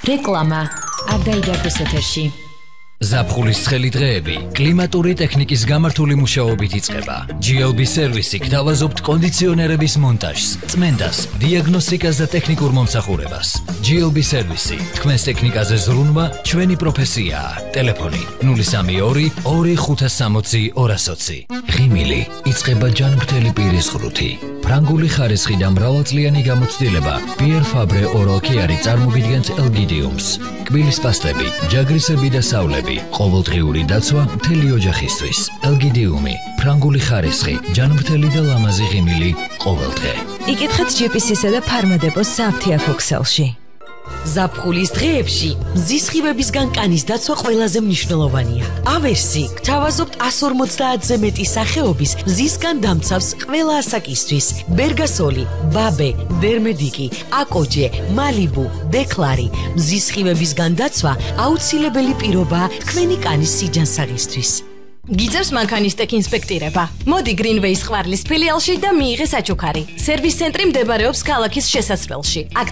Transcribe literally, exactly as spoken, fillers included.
რეკლამა არ დაიდარდეს ეთერში. ზაფხულის ცხელი დღეები კლიმატური ტექნიკის გამართული მუშაობით იწყება. G L B სერვისი გთავაზობთ კონდიციონერების მონტაჟს, წმენდას, დიაგნოსტიკას და ტექნიკურ მომსახურებას. G L B სერვისი, თქვენს ტექნიკაზე ზრუნვა ჩვენი პროფესიაა. ტელეფონი ნული სამი ორი ორი ხუთას სამოცი ორას ოცი. ღიმილი იწყება ჯანმრთელი პირის ღრუთი. ფრანგული ხარისხი და მრავალწლიანი გამოცდილება Pierre Fabre Oral Care წარმოგიდგენთ ელგიდიუმს. კბილის პასტები, ჯაგრისები და სავლები, ყოველდღიური დაცვა მთელი ოჯახისთვის. ელგიდიუმი, ფრანგული ხარისხი, ჯანმრთელი და ლამაზი ღიმილი ყოველდღე. იკითხეთ ჯი პი სი-სა და ფარმადეპოს საფთიაქო ქსელში. ზაფხულის დღეებში მზის სხივებისგან კანის დაცვა ყველაზე მნიშვნელოვანია. ავერსი გთავაზობთ εκατს ორმოცდაათზე მეტი სახეობის მზისგან დამცავს ყველა ასაკისთვის. ბერგასოლი, ბაბე, დერმედიკი, აკოჯე, მალიბუ, დეკლარი. მზის სხივებისგან დაცვა აუცილებელი პირობაა თქვენი კანის სიჯანსაღისთვის. გიძებს მანქანის ტექ ინსპექტირება. მოდი გრინვეის ხვარლის ფილიალში და მიიღე საჩუქარი. სერვის ცენტრი მდებარეობს ქალაქის შესასვლელში. აქ